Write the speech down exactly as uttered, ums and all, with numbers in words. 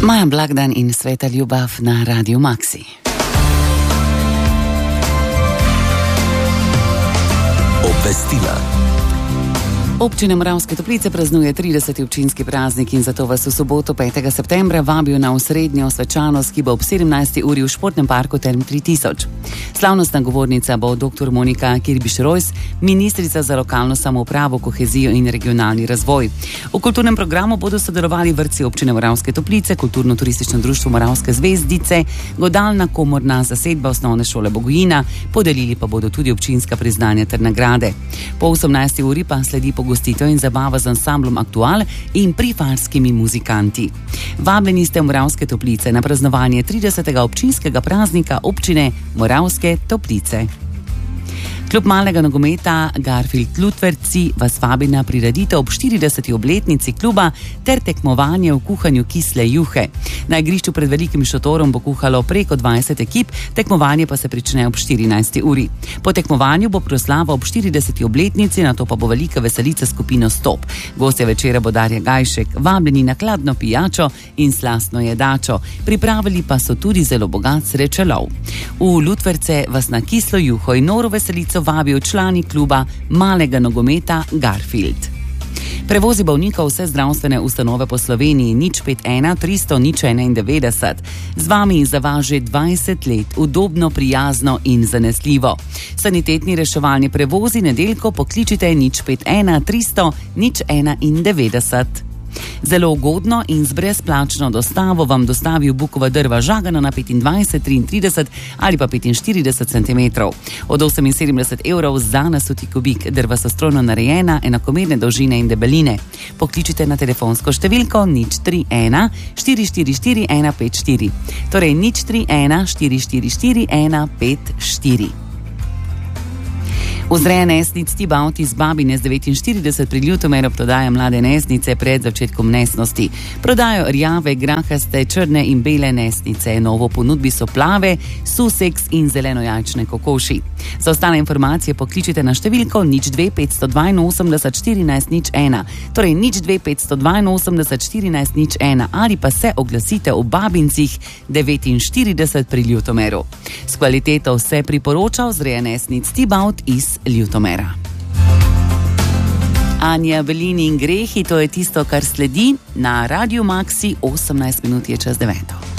Maja Blagdan in Sveta ljubav na Radiu Maxi. Obvestila. Občina Moravske Toplice praznuje trideseti občinski praznik in zato vas v soboto petega septembra vabijo na osrednjo svečanost, ki bo ob sedemnajsti uri v športnem parku Term tri tisoč. Slavnostna govornica bo doktor Monika Kirbiš-Rojs, ministrica za lokalno samoupravo, kohezijo in regionalni razvoj. V kulturnem programu bodo sodelovali vrtci občine Moravske Toplice, kulturno-turistično društvo Moravske zvezdice, godalna komorna zasedba osnovne šole Bogojina, podelili pa bodo tudi občinska priznanja ter nagrade. Po osemnajsti uri pa sledi pogostitev in zabava z ansamblom Aktual in prifarskimi muzikanti. Vabljeni ste v Moravske Toplice na praznovanje tridesetega občinskega praznika občine Moravske Toplice. Klub malega nogometa Garfield Lutverci vas vabi na prireditev ob štirideseti obletnici kluba ter tekmovanje v kuhanju kisle juhe. Na igrišču pred velikim šotorom bo kuhalo preko dvajset ekip, tekmovanje pa se prične ob štirinajsti uri. Po tekmovanju bo proslava ob štirideseti obletnici, nato pa bo velika veselica skupino Stop. Gostja večera bo Darja Gajšek, vabljeni na hladno pijačo in slastno jedačo. Pripravili pa so tudi zelo bogat srečelov. V Lutverce vas na kislo juho in noro veselico vabijo člani kluba malega nogometa Garfield. Prevozi bolnikov vse zdravstvene ustanove po Sloveniji nič pet ena tristo nič enaindevetdeset. Z vami za vas že dvajset let, udobno, prijazno in zanesljivo. Sanitetni reševalni prevozi nedeljko pokličite nič pet ena tristo nič enaindevetdeset. Zelo ugodno in z brezplačno dostavo vam dostavijo bukova drva Žagana na petindvajset, triintrideset ali pa petinštirideset centimetrov. Od oseminsedemdeset evrov za nasuti kubik. Drva so strojno narejena, enakomerne dolžine in debeline. Pokličite na telefonsko številko nič tri ena štiri štiri štiri ena pet štiri. Torej nič tri ena štiri štiri štiri ena pet štiri. Vzreja nesnic Tibaut iz Babine z devetinštirideset pri Ljutomeru prodaja mlade nesnice pred začetkom nesnosti. Prodajo rjave, grahaste, črne in bele nesnice. Novo ponudbi so plave, suseks in zelenojajčne kokoši. Za ostale informacije pokličite na številko nič dve petsto dvainosemdeset štirinajst nič ena, torej nič dve petsto dvainosemdeset štirinajst nič ena ali pa se oglasite v Babincih devetinštirideset pri Ljutomeru. S kvaliteto se priporoča vzreja nesnic Tibaut iz Ljutomera. Anja Belini in grehi, to je tisto, kar sledi na Radiu Maxi, osemnajst minut je čez deveto.